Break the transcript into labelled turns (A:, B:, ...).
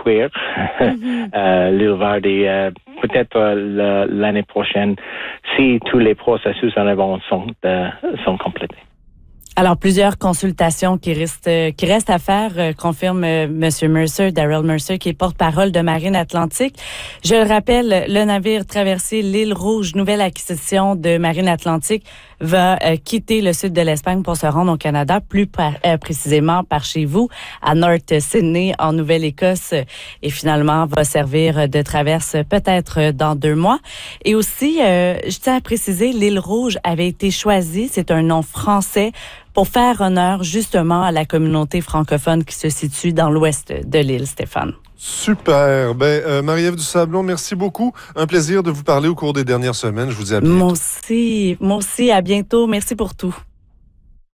A: construire l'île Vardy. Peut-être l'année prochaine, si tous les processus en avant sont complétés.
B: Alors, plusieurs consultations qui restent à faire, confirme Monsieur Mercer, Daryl Mercer, qui est porte-parole de Marine Atlantique. Je le rappelle, le navire traversé l'île Rouge, nouvelle acquisition de Marine Atlantique, va quitter le sud de l'Espagne pour se rendre au Canada, plus précisément par chez vous, à North Sydney, en Nouvelle-Écosse, et finalement va servir de traverse peut-être dans 2 mois. Et aussi, je tiens à préciser, l'île Rouge avait été choisie, c'est un nom français, pour faire honneur justement à la communauté francophone qui se situe dans l'ouest de l'île, Stéphane.
C: Super. Marie-Ève Dusablon, merci beaucoup. Un plaisir de vous parler au cours des dernières semaines. Je vous dis à bientôt.
B: Moi aussi. À bientôt. Merci pour tout.